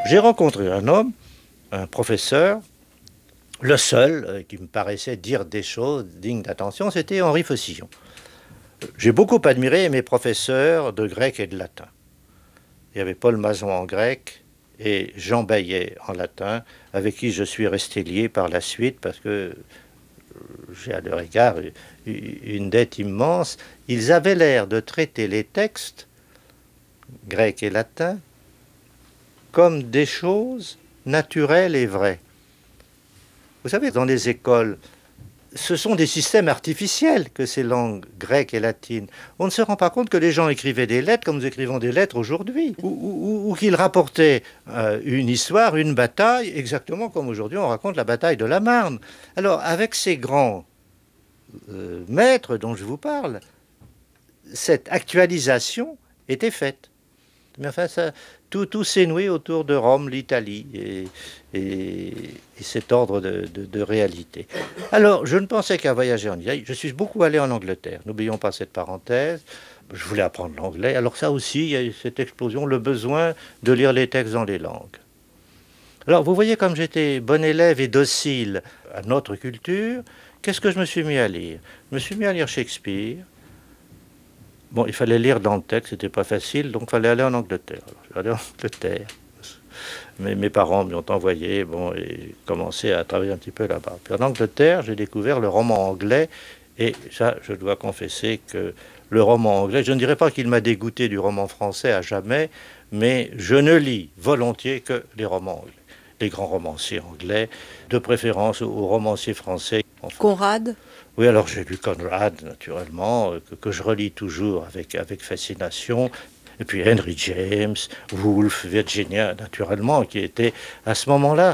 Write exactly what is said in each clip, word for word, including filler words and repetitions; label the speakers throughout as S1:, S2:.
S1: j'ai rencontré un homme, un professeur, le seul euh, qui me paraissait dire des choses dignes d'attention, c'était Henri Faucillon. J'ai beaucoup admiré mes professeurs de grec et de latin. Il y avait Paul Mazon en grec et Jean Baillet en latin, avec qui je suis resté lié par la suite parce que j'ai à leur égard une dette immense. Ils avaient l'air de traiter les textes, grecs et latins, comme des choses naturelles et vraies. Vous savez, dans les écoles, ce sont des systèmes artificiels que ces langues grecques et latines. On ne se rend pas compte que les gens écrivaient des lettres comme nous écrivons des lettres aujourd'hui, ou, ou, ou qu'ils rapportaient euh, une histoire, une bataille, exactement comme aujourd'hui on raconte la bataille de la Marne. Alors, avec ces grands euh, maîtres dont je vous parle, cette actualisation était faite. Mais enfin, ça, tout, tout s'est noué autour de Rome, l'Italie, et, et, et cet ordre de, de, de réalité. Alors, je ne pensais qu'à voyager en Italie. Je suis beaucoup allé en Angleterre. N'oublions pas cette parenthèse. Je voulais apprendre l'anglais. Alors ça aussi, il y a eu cette explosion, le besoin de lire les textes dans les langues. Alors, vous voyez comme j'étais bon élève et docile à notre culture, qu'est-ce que je me suis mis à lire? Je me suis mis à lire Shakespeare. Bon, il fallait lire dans le texte, c'était pas facile, donc il fallait aller en Angleterre. Alors, je suis allé en Angleterre. Mes, mes parents m'y ont envoyé, bon, et commencé à travailler un petit peu là-bas. Puis en Angleterre, j'ai découvert le roman anglais, et ça, je dois confesser que le roman anglais, je ne dirais pas qu'il m'a dégoûté du roman français à jamais, mais je ne lis volontiers que les romans anglais. Les grands romanciers anglais, de préférence aux romanciers français.
S2: Enfin, Conrad?
S1: Oui, alors j'ai lu Conrad, naturellement, que, que je relis toujours avec, avec fascination. Et puis Henry James, Woolf, Virginia, naturellement, qui était à ce moment-là,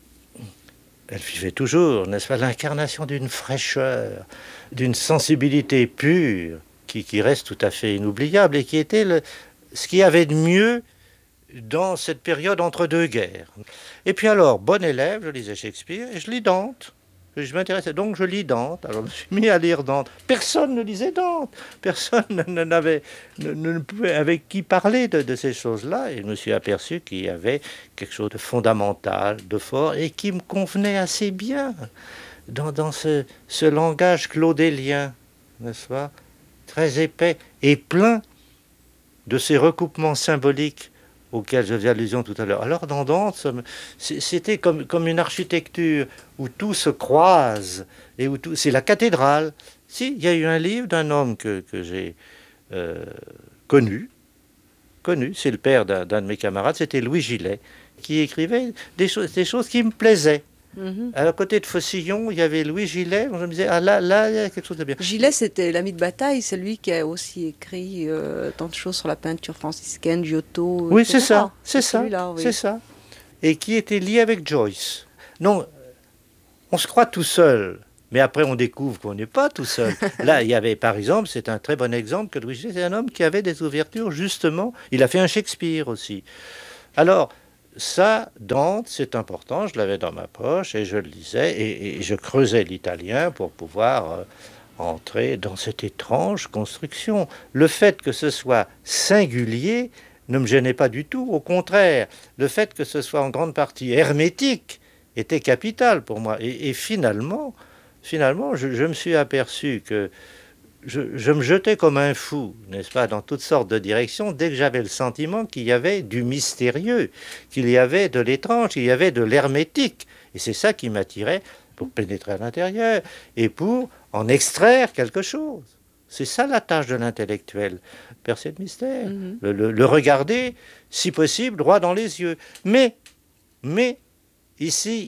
S1: elle vivait toujours, n'est-ce pas, l'incarnation d'une fraîcheur, d'une sensibilité pure, qui, qui reste tout à fait inoubliable, et qui était le, ce qu'il y avait de mieux dans cette période entre deux guerres. Et puis alors, bon élève, je lisais Shakespeare, et je lis Dante. Je m'intéressais, donc je lis Dante. Alors je me suis mis à lire Dante. Personne ne lisait Dante. Personne n'avait ne, ne pouvait avec qui parler de, de ces choses-là. Et je me suis aperçu qu'il y avait quelque chose de fondamental, de fort, et qui me convenait assez bien dans, dans ce, ce langage claudélien, n'est-ce pas? Très épais et plein de ces recoupements symboliques auquel je faisais allusion tout à l'heure. Alors dans Dante, c'était comme, comme une architecture où tout se croise, et où tout, c'est la cathédrale. Si, il y a eu un livre d'un homme que, que j'ai euh, connu, connu, c'est le père d'un, d'un de mes camarades, c'était Louis Gillet, qui écrivait des choses, des choses qui me plaisaient. Mm-hmm. À côté de Faucillon, il y avait Louis Gillet. Je me disais, ah là, là, il y a quelque chose de bien.
S2: Gillet, c'était l'ami de bataille, c'est lui qui a aussi écrit euh, tant de choses sur la peinture franciscaine, Giotto.
S1: Oui,
S2: et cetera.
S1: c'est ça, c'est, c'est ça, oui. c'est ça. Et qui était lié avec Joyce. Non, on se croit tout seul, mais après on découvre qu'on n'est pas tout seul. Là, il y avait, par exemple, c'est un très bon exemple que Louis Gillet, c'est un homme qui avait des ouvertures, justement. Il a fait un Shakespeare aussi. Alors, ça, Dante, c'est important, je l'avais dans ma poche et je le lisais et, et je creusais l'italien pour pouvoir euh, entrer dans cette étrange construction. Le fait que ce soit singulier ne me gênait pas du tout, au contraire, le fait que ce soit en grande partie hermétique était capital pour moi. Et, et finalement, finalement je, je me suis aperçu que Je, je me jetais comme un fou, n'est-ce pas, dans toutes sortes de directions, dès que j'avais le sentiment qu'il y avait du mystérieux, qu'il y avait de l'étrange, qu'il y avait de l'hermétique. Et c'est ça qui m'attirait pour pénétrer à l'intérieur et pour en extraire quelque chose. C'est ça la tâche de l'intellectuel, percer le mystère, mm-hmm. le, le, le regarder, si possible, droit dans les yeux. Mais, mais, ici,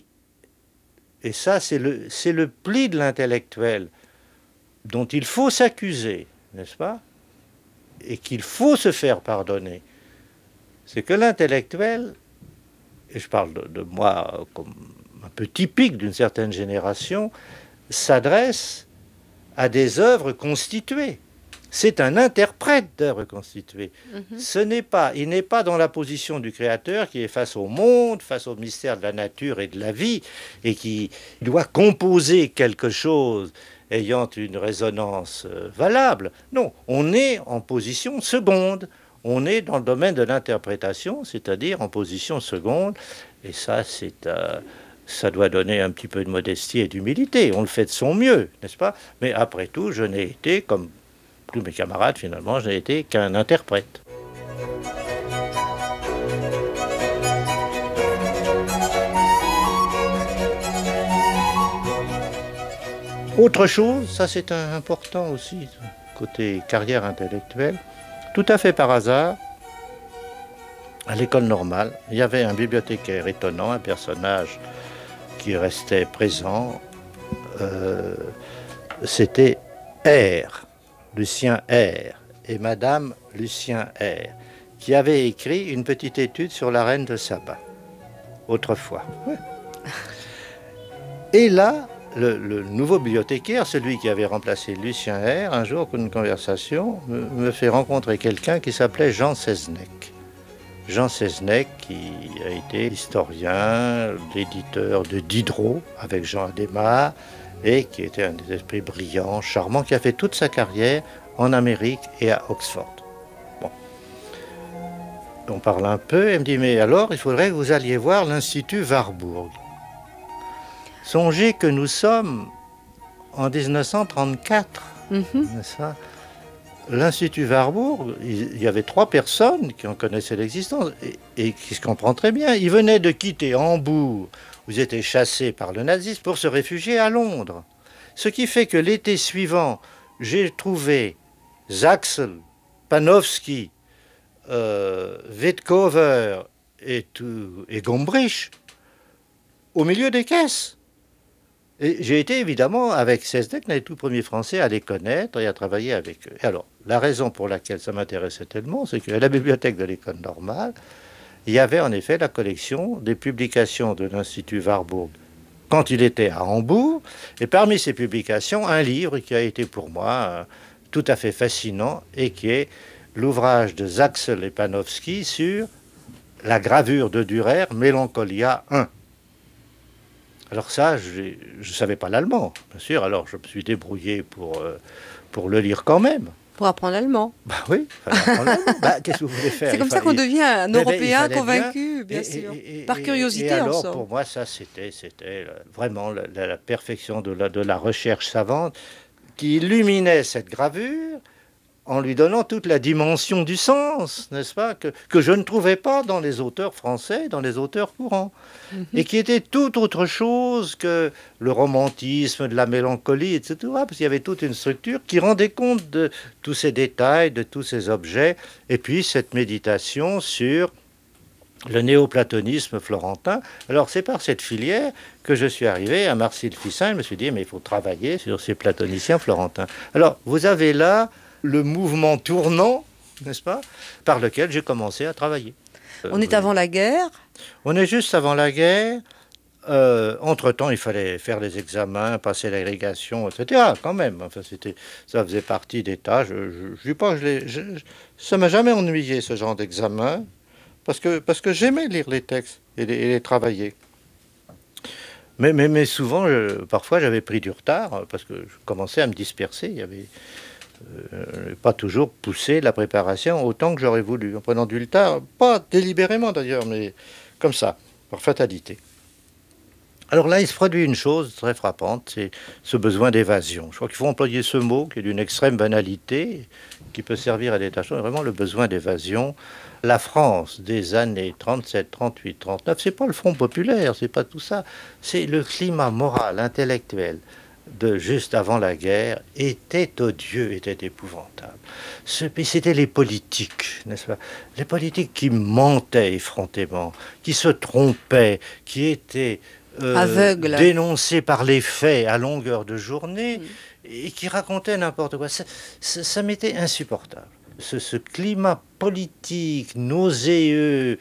S1: et ça c'est le, c'est le pli de l'intellectuel, dont il faut s'accuser, n'est-ce pas? Et qu'il faut se faire pardonner. C'est que l'intellectuel, et je parle de, de moi comme un peu typique d'une certaine génération, s'adresse à des œuvres constituées. C'est un interprète d'œuvres constituées. Mm-hmm. Ce n'est pas, il n'est pas dans la position du créateur qui est face au monde, face au mystère de la nature et de la vie, et qui doit composer quelque chose ayant une résonance valable. Non, on est en position seconde. on est dans le domaine de l'interprétation, c'est-à-dire en position seconde, et ça, c'est, euh, ça doit donner un petit peu de modestie et d'humilité. On le fait de son mieux, n'est-ce pas? Mais après tout, je n'ai été, comme tous mes camarades finalement, je n'ai été qu'un interprète. Autre chose, ça c'est un- important aussi, côté carrière intellectuelle, tout à fait par hasard, à l'école normale, il y avait un bibliothécaire étonnant, un personnage qui restait présent, euh, c'était R, Lucien R, et Madame Lucien R, qui avait écrit une petite étude sur la reine de Saba, autrefois. Ouais. Et là, le, le nouveau bibliothécaire, celui qui avait remplacé Lucien R, un jour, pour une conversation, me, me fait rencontrer quelqu'un qui s'appelait Jean Seznec. Jean Seznec, qui a été historien, l'éditeur de Diderot, avec Jean Adhémar, et qui était un des esprits brillants, charmants, qui a fait toute sa carrière en Amérique et à Oxford. Bon. On parle un peu, et il me dit, mais alors, il faudrait que vous alliez voir l'Institut Warburg. Songez que nous sommes en dix-neuf cent trente-quatre, mm-hmm. n'est-ce pas? L'Institut Warburg, il y avait trois personnes qui en connaissaient l'existence et, et qui se comprennent très bien. Ils venaient de quitter Hambourg, où ils étaient chassés par le nazisme, pour se réfugier à Londres. Ce qui fait que l'été suivant, j'ai trouvé Zaxel, Panofsky, euh, Weetkover et, tout, et Gombrich au milieu des caisses. Et j'ai été évidemment avec Seznec, les tout premiers Français à les connaître et à travailler avec eux. Et alors, la raison pour laquelle ça m'intéressait tellement, c'est qu'à la bibliothèque de l'école normale, il y avait en effet la collection des publications de l'Institut Warburg quand il était à Hambourg. Et parmi ces publications, un livre qui a été pour moi euh, tout à fait fascinant et qui est l'ouvrage de Zaxel et Panofsky sur la gravure de Dürer, Mélancolia un. Alors ça, je ne savais pas l'allemand, bien sûr, alors je me suis débrouillé pour, euh, pour le lire quand même.
S2: Pour apprendre l'allemand.
S1: Bah oui, il fallait apprendre l'allemand. Bah, qu'est-ce que vous voulez faire?
S2: C'est comme ça qu'on devient un
S1: Mais
S2: Européen
S1: ben,
S2: convaincu, bien, bien
S1: et,
S2: sûr.
S1: Et, et,
S2: Par curiosité,
S1: et, et alors,
S2: en somme.
S1: pour moi, ça, c'était, c'était vraiment la, la, la perfection de la, de la recherche savante qui illuminait cette gravure en lui donnant toute la dimension du sens, n'est-ce pas, que, que je ne trouvais pas dans les auteurs français, dans les auteurs courants, mm-hmm. et qui était tout autre chose que le romantisme, de la mélancolie, et cetera, parce qu'il y avait toute une structure qui rendait compte de tous ces détails, de tous ces objets, et puis cette méditation sur le néoplatonisme florentin. Alors c'est par cette filière que je suis arrivé à Marcille-Fissin, je me suis dit, mais il faut travailler sur ces platoniciens florentins. Alors, vous avez là le mouvement tournant, n'est-ce pas, par lequel j'ai commencé à travailler.
S2: On est avant la guerre.
S1: On est juste avant la guerre. Euh, entre-temps, il fallait faire les examens, passer l'agrégation, et cetera. Quand même, enfin, c'était, ça faisait partie des tâches. Je, je, je dis pas, je les, je, ça m'a jamais ennuyé ce genre d'examen, parce que, parce que j'aimais lire les textes et les, et les travailler. Mais, mais, mais souvent, je, parfois, j'avais pris du retard, parce que je commençais à me disperser. Il y avait Euh, pas toujours poussé la préparation autant que j'aurais voulu, en prenant du retard, pas délibérément d'ailleurs, mais comme ça, par fatalité. Alors là, il se produit une chose très frappante, c'est ce besoin d'évasion. Je crois qu'il faut employer ce mot qui est d'une extrême banalité, qui peut servir à des tâches, vraiment le besoin d'évasion. La France des années trente-sept, trente-huit, trente-neuf, c'est pas le Front populaire, c'est pas tout ça, c'est le climat moral, intellectuel, de juste avant la guerre, était odieux, était épouvantable. C'était les politiques, n'est-ce pas? Les politiques qui mentaient effrontément, qui se trompaient, qui étaient euh, dénoncés par les faits à longueur de journée, mmh. et qui racontaient n'importe quoi. Ça, ça, ça m'était insupportable. Ce, ce climat politique nauséeux,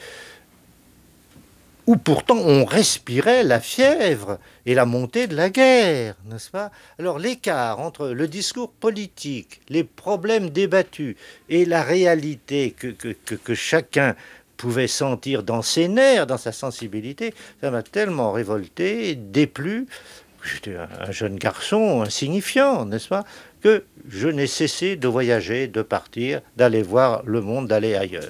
S1: où pourtant on respirait la fièvre et la montée de la guerre, n'est-ce pas? Alors l'écart entre le discours politique, les problèmes débattus et la réalité que, que, que, que chacun pouvait sentir dans ses nerfs, dans sa sensibilité, ça m'a tellement révolté, déplu. J'étais un, un jeune garçon insignifiant, n'est-ce pas? que je n'ai cessé de voyager, de partir, d'aller voir le monde, d'aller ailleurs.